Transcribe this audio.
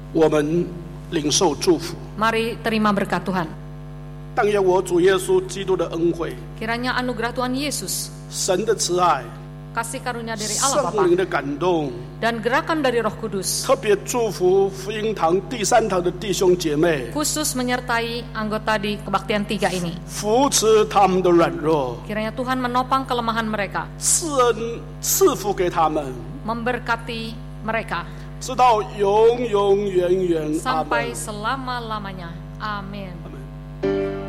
我们领受祝福。 Mari terima berkat Tuhan. 但愿我主耶稣基督的恩惠、 Kiranya anugerah Tuhan Yesus, 神的慈爱、 kasih karunia dari Allah 圣 Bapa, 灵的感动， dan gerakan dari Roh Kudus 特别祝福福音堂第3堂的弟兄姐妹， khusus menyertai anggota di kebaktian 3 ini. 扶持他们的软弱， Kiranya Tuhan menopang kelemahan mereka, 赐恩赐福给他们， memberkati mereka 直到永永远远。阿 sampai 门。 selama-lamanya. Amin.